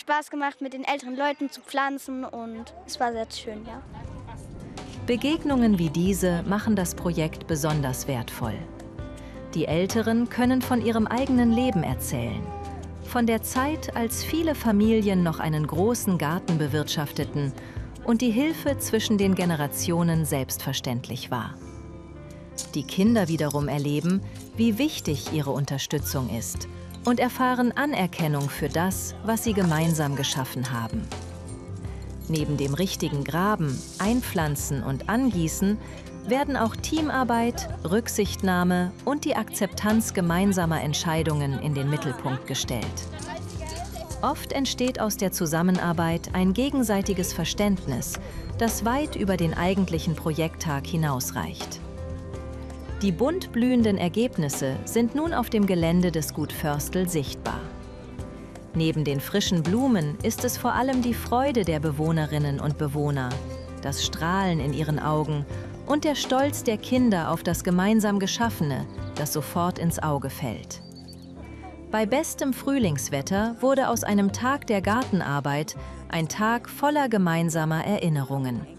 Spaß gemacht, mit den älteren Leuten zu pflanzen und es war sehr schön, ja. Begegnungen wie diese machen das Projekt besonders wertvoll. Die Älteren können von ihrem eigenen Leben erzählen. Von der Zeit, als viele Familien noch einen großen Garten bewirtschafteten und die Hilfe zwischen den Generationen selbstverständlich war. Die Kinder wiederum erleben, wie wichtig ihre Unterstützung ist und erfahren Anerkennung für das, was sie gemeinsam geschaffen haben. Neben dem richtigen Graben, Einpflanzen und Angießen werden auch Teamarbeit, Rücksichtnahme und die Akzeptanz gemeinsamer Entscheidungen in den Mittelpunkt gestellt. Oft entsteht aus der Zusammenarbeit ein gegenseitiges Verständnis, das weit über den eigentlichen Projekttag hinausreicht. Die bunt blühenden Ergebnisse sind nun auf dem Gelände des Gut Vörstel sichtbar. Neben den frischen Blumen ist es vor allem die Freude der Bewohnerinnen und Bewohner, das Strahlen in ihren Augen und der Stolz der Kinder auf das gemeinsam Geschaffene, das sofort ins Auge fällt. Bei bestem Frühlingswetter wurde aus einem Tag der Gartenarbeit ein Tag voller gemeinsamer Erinnerungen.